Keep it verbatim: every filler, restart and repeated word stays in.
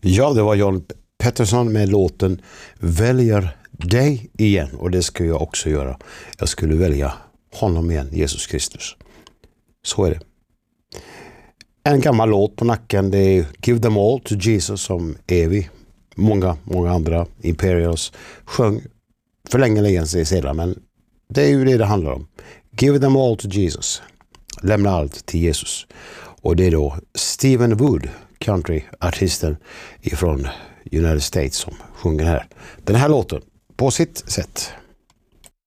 Ja, det var John Pettersson med låten Väljer dig igen. Och det ska jag också göra. Jag skulle välja honom igen, Jesus Kristus. Så är det. En gammal låt på nacken, det är Give them all to Jesus som Evi. Många, många andra Imperials sjöng för länge länge sedan, men det är ju det det handlar om. Give them all to Jesus. Lämna allt till Jesus. Och det är då Stephen Wood, countryartisten ifrån United States, som sjunger här. Den här låten på sitt sätt.